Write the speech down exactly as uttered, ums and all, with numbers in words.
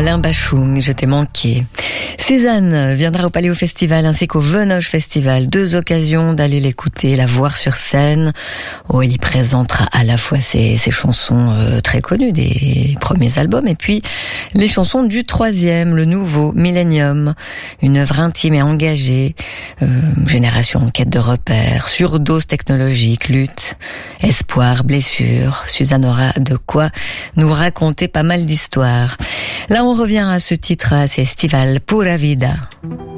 Alain Bachung, je t'ai manqué. Suzanne viendra au Paléo Festival ainsi qu'au Venoge Festival. Deux occasions d'aller l'écouter, la voir sur scène. Oh, elle y présentera à la fois ses, ses chansons euh, très connues des premiers albums et puis les chansons du troisième, le nouveau, Millennium. Une œuvre intime et engagée. Euh, génération en quête de repères, surdose technologique, lutte, espoir, blessure. Suzanne aura de quoi nous raconter pas mal d'histoires. Là, on revient à ce titre assez estival, Pura Vida.